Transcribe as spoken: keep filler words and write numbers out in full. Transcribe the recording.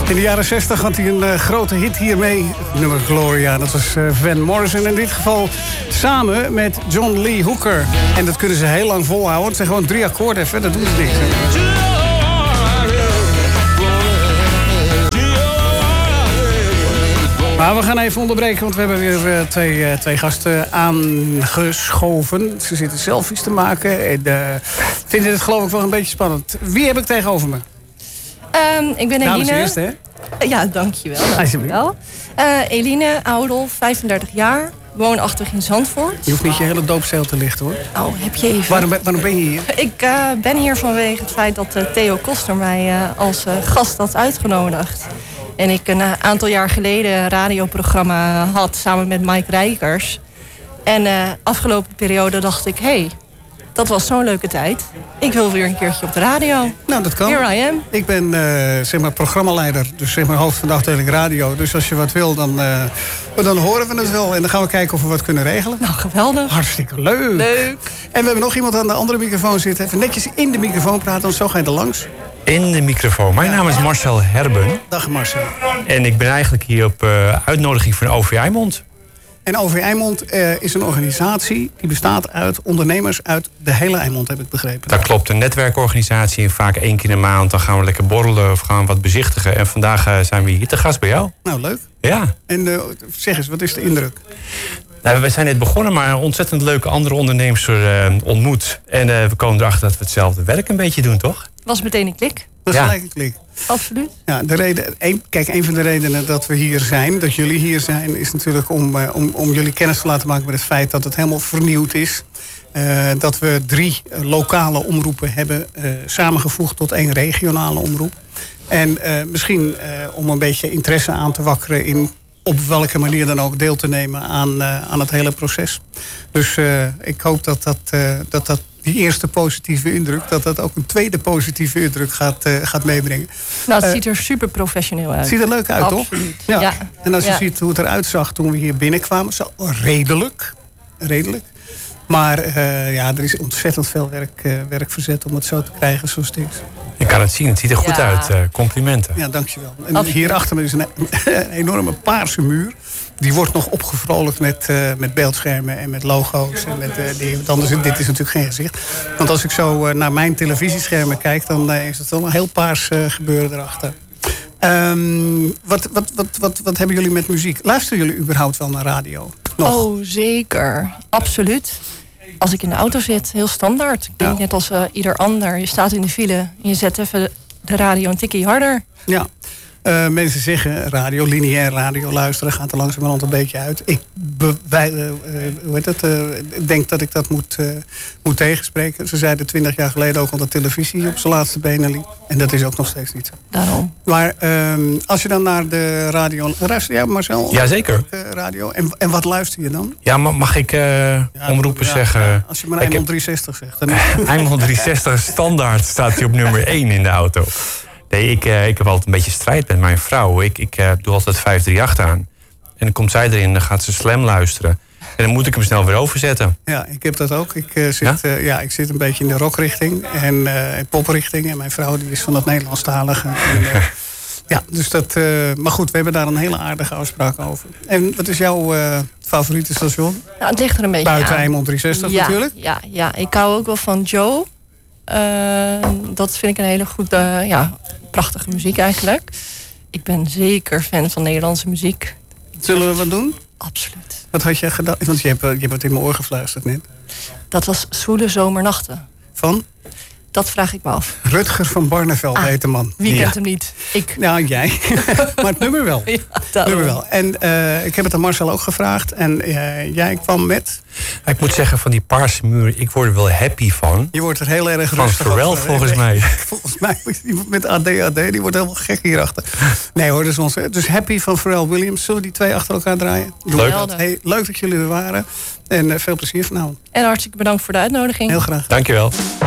In de jaren zestig had hij een uh, grote hit hiermee. Het nummer Gloria, dat was uh, Van Morrison. In dit geval samen met John Lee Hooker. En dat kunnen ze heel lang volhouden. Het zijn gewoon drie akkoorden even, dat doet niks. Hè? Maar we gaan even onderbreken, want we hebben weer uh, twee, uh, twee gasten aangeschoven. Ze zitten selfies te maken en uh, vinden het geloof ik wel een beetje spannend. Wie heb ik tegenover me? Um, ik ben Eline. Dames eerst, hè? Uh, ja, dankjewel. dankjewel. Uh, Eline Oudel, vijfendertig jaar, woonachtig in Zandvoort. Je hoeft niet je hele doopcel te lichten, hoor. Oh, heb je even. Waarom, waarom ben je hier? Ik uh, ben hier vanwege het feit dat uh, Theo Koster mij uh, als uh, gast had uitgenodigd. En ik een uh, aantal jaar geleden een radioprogramma had samen met Mike Rijkers. En de uh, afgelopen periode dacht ik, hé, hey, dat was zo'n leuke tijd. Ik wil weer een keertje op de radio. Nou, dat kan. Here I am. Ik ben uh, zeg maar programmaleider, dus zeg maar hoofd van de afdeling radio. Dus als je wat wil, dan, uh, dan horen we het wel. En dan gaan we kijken of we wat kunnen regelen. Nou, geweldig. Hartstikke leuk. Leuk. En we hebben nog iemand aan de andere microfoon zitten. Even netjes in de microfoon praten, want zo ga je er langs. In de microfoon. Mijn naam is Marcel Herben. Dag Marcel. En ik ben eigenlijk hier op uh, uitnodiging van O V Eimond. En O V Eimond uh, is een organisatie die bestaat uit ondernemers uit de hele Eimond, heb ik begrepen. Dat klopt, een netwerkorganisatie. En vaak één keer in de maand dan gaan we lekker borrelen of gaan we wat bezichtigen. En vandaag uh, zijn we hier te gast bij jou. Nou, leuk. Ja. En uh, zeg eens, wat is de indruk? Nou, we zijn net begonnen, maar ontzettend leuke andere ondernemers uh, ontmoet. En uh, we komen erachter dat we hetzelfde werk een beetje doen, toch? Was meteen een klik. Dat is ja. gelijk een klik. Absoluut. Ja, de reden, een, kijk, een van de redenen dat we hier zijn, dat jullie hier zijn, is natuurlijk om, uh, om, om jullie kennis te laten maken met het feit dat het helemaal vernieuwd is. Uh, dat we drie uh, lokale omroepen hebben uh, samengevoegd tot één regionale omroep. En uh, misschien uh, om een beetje interesse aan te wakkeren in op welke manier dan ook deel te nemen aan, uh, aan het hele proces. Dus uh, ik hoop dat dat, uh, dat dat die eerste positieve indruk, dat dat ook een tweede positieve indruk gaat, uh, gaat meebrengen. Nou, het uh, ziet er super professioneel uit. Het ziet er leuk uit, Absoluut. toch? Ja. Ja. En als je Ja. ziet hoe het eruit zag toen we hier binnenkwamen, zo redelijk. Redelijk. Maar uh, ja, er is ontzettend veel werk, uh, werk verzet om het zo te krijgen zoals het is. Je kan het zien, het ziet er goed Ja. uit. Uh, complimenten. Ja, dankjewel. En Absoluut. hier achter me is een, een enorme paarse muur. Die wordt nog opgevrolijkt met, uh, met beeldschermen en met logo's. En met, uh, die, want anders, dit is natuurlijk geen gezicht. Want als ik zo uh, naar mijn televisieschermen kijk, dan uh, is het wel een heel paars uh, gebeuren erachter. Um, wat, wat, wat, wat, wat hebben jullie met muziek? Luisteren jullie überhaupt wel naar radio? Nog? Oh, zeker. Absoluut. Als ik in de auto zit, heel standaard. Ik denk Ja. net als uh, ieder ander. Je staat in de file en je zet even de radio een tikkie harder. Ja. Uh, mensen zeggen radio, lineair radio luisteren gaat er langzamerhand een beetje uit. Ik be, wij, uh, hoe heet het, uh, denk dat ik dat moet, uh, moet tegenspreken. Ze zeiden twintig jaar geleden ook al dat televisie op zijn laatste benen liep. En dat is ook nog steeds niet zo. Daarom. Maar uh, als je dan naar de radio... Luister jij, Marcel? Jazeker. Uh, radio. En, en wat luister je dan? Ja, maar mag ik uh, Ja, omroepen ja, zeggen? ja, als je maar Ik heb- Eimond driehonderdzestig zegt. Dan Eimond driehonderdzestig standaard staat hij op nummer één in de auto. Nee, ik, uh, ik heb altijd een beetje strijd met mijn vrouw. Ik, ik uh, doe altijd vijf drie acht aan. En dan komt zij erin, dan gaat ze Slam luisteren. En dan moet ik hem snel weer overzetten. Ja, ik heb dat ook. Ik, uh, zit, ja? Uh, ja, ik zit een beetje in de rockrichting en uh, poprichting. En mijn vrouw die is van het Nederlandstalige. En, uh, ja, dus dat... Uh, maar goed, we hebben daar een hele aardige afspraak over. En wat is jouw uh, favoriete station? Nou, het ligt er een beetje Buiten aan. Eimond driehonderdzestig ja, natuurlijk. Ja, ja, ik hou ook wel van Joe. Uh, dat vind ik een hele goede, uh, ja, prachtige muziek eigenlijk. Ik ben zeker fan van Nederlandse muziek. Zullen we wat doen? Absoluut. Wat had je gedaan? Want je hebt, je hebt het in mijn oor gefluisterd net. Dat was Zwoele Zomernachten. Van? Dat vraag ik me af. Rutger van Barneveld Ah, heet de man. Wie Ja. kent hem niet? Ik. Nou, jij. Maar het nummer wel. Ja, daarom. nummer wel. En uh, ik heb het aan Marcel ook gevraagd. En uh, jij kwam met... Ik moet zeggen, van die paarse muur, ik word er wel happy van. Je wordt er heel erg Van rustig Pharrell, op, volgens uh, mij. Volgens mij is iemand met A D H D, die wordt helemaal gek hierachter. Nee hoor, dat is ons. Dus Happy van Pharrell Williams. Zullen we die twee achter elkaar draaien? Doen we Leuk. dat. Hey, leuk dat jullie er waren. En uh, veel plezier vanavond. En hartstikke bedankt voor de uitnodiging. Heel graag. Dankjewel.